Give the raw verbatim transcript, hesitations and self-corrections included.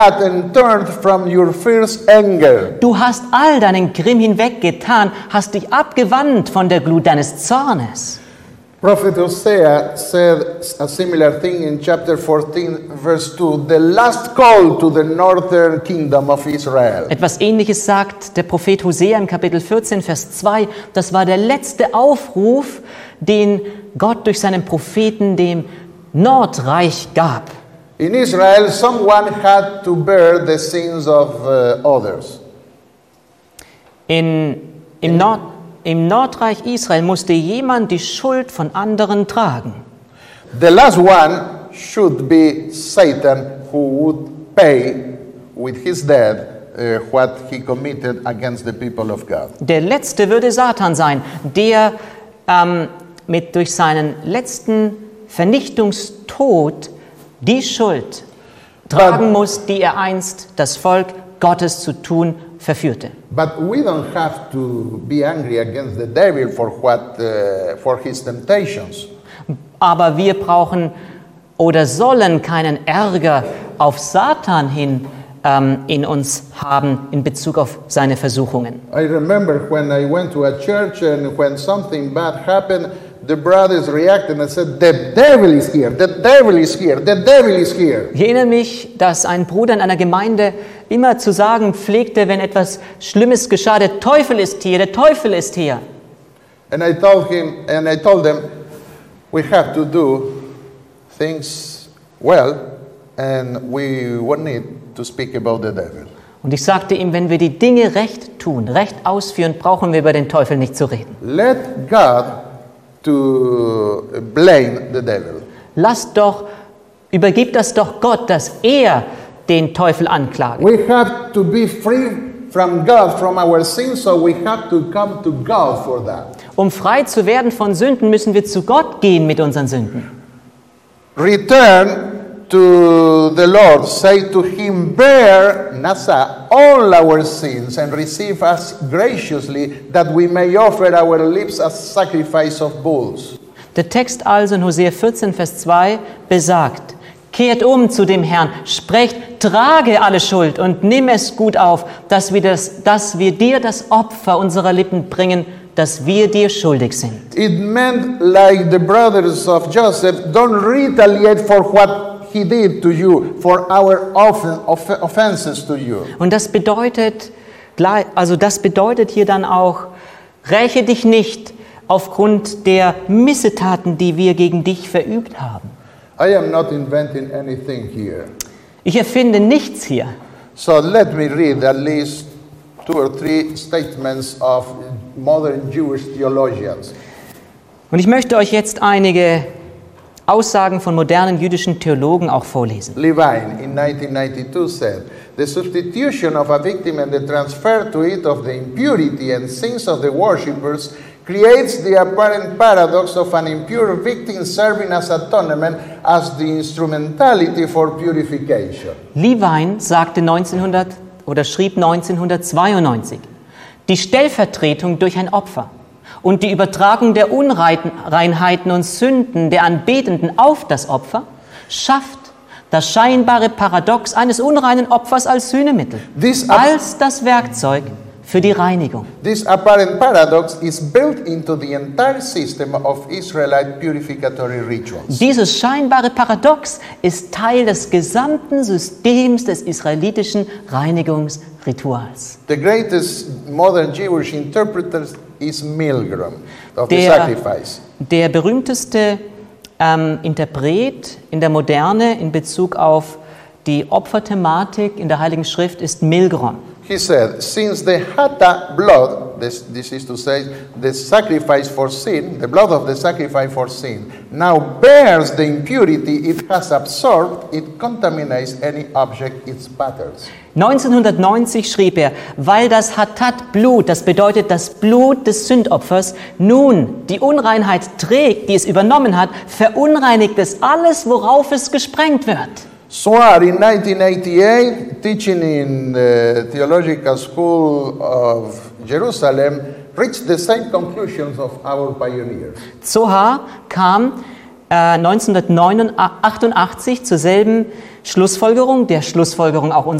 and turned from your fierce anger. Du hast all deinen Grimm hinweggetan, hast dich abgewandt von der Glut deines Zornes. Prophet Hosea said a similar thing in chapter fourteen, verse two, the last call to the northern kingdom of Israel. Etwas Ähnliches sagt der Prophet Hosea im Kapitel vierzehn, Vers zwei. Das war der letzte Aufruf, den Gott durch seinen Propheten dem Nordreich gab. In Israel, someone had to bear the sins of uh, others. In, im, Nord, Im Nordreich Israel musste jemand die Schuld von anderen tragen. The last one should be Satan, who would pay with his death uh, what he committed against the people of God. Der letzte würde Satan sein, der ähm, mit durch seinen letzten Vernichtungstod die Schuld tragen muss, die er einst das Volk Gottes zu tun verführte. But we don't have to be angry against the devil for what uh, for his temptations. Aber wir brauchen oder sollen keinen Ärger auf Satan hin ähm, in uns haben in Bezug auf seine Versuchungen. I remember when I went to a church and when something bad happened, the brothers reacted and said, the devil is here, the devil is here, the devil is here. Ich erinnere mich, dass ein Bruder in einer Gemeinde immer zu sagen pflegte, wenn etwas Schlimmes geschah, der Teufel ist hier, der Teufel ist hier. And I told him, and I told them, we have to do things well, and we won't need to speak about the devil. Und ich sagte ihm, wenn wir die Dinge recht tun, recht ausführen, brauchen wir über den Teufel nicht zu reden. Let God to blame the devil. Lasst doch, übergib das doch Gott, dass er den Teufel anklagt. We have to be free from God, from our sins, so we have to come to God for that. Um frei zu werden von Sünden, müssen wir zu Gott gehen mit unseren Sünden. Return to the Lord, say to him, bear, Nasa, all our sins and receive us graciously, that we may offer our lips as sacrifice of bulls. Der Text also in Hosea vierzehn, Vers zwei besagt, kehrt um zu dem Herrn, sprecht, trage alle Schuld und nimm es gut auf, dass wir, das, dass wir dir das Opfer unserer Lippen bringen, dass wir dir schuldig sind. It meant like the brothers of Joseph, don't retaliate for what he did to you, for our offen, off, offenses to you. Und das bedeutet, also das bedeutet hier dann auch, räche dich nicht aufgrund der Missetaten, die wir gegen dich verübt haben. I am not inventing anything here. Ich erfinde nichts hier. So let me read at least two or three statements of modern Jewish theologians. Und ich möchte euch jetzt einige Aussagen von modernen jüdischen Theologen auch vorlesen. Levine in nineteen ninety-two said, the substitution of a victim and the transfer to it of the impurity and sins of the worshippers creates the apparent paradox of an impure victim serving as atonement as the instrumentality for purification. Levine sagte neunzehnhundert oder schrieb neunzehnhundertzweiundneunzig, die Stellvertretung durch ein Opfer und die Übertragung der Unreinheiten und Sünden der Anbetenden auf das Opfer schafft das scheinbare Paradox eines unreinen Opfers als Sühnemittel, als das Werkzeug für die Reinigung. This apparent paradox is built into the entire system of Israelite purificatory rituals. Dieses scheinbare Paradox ist Teil des gesamten Systems des israelitischen Reinigungsrituals. The greatest modern Jewish interpreter is Milgram of the Der, sacrifice. der berühmteste ähm, Interpret in der Moderne in Bezug auf die Opferthematik in der Heiligen Schrift ist Milgrom. He said, since the Hata blood, this, this is to say, the sacrifice for sin, the blood of the sacrifice for sin, now bears the impurity it has absorbed, it contaminates any object it spatters. neunzehnhundertneunzig schrieb er, weil das Hatat-Blut, das bedeutet das Blut des Sündopfers, nun die Unreinheit trägt, die es übernommen hat, verunreinigt es alles, worauf es gesprengt wird. Swar in nineteen eighty-eight, teaching in the Theological School of Jerusalem, reached the same conclusions of our pioneers. Zohar kam äh, neunzehnhundertachtundachtzig zur selben Schlussfolgerung, der Schlussfolgerung auch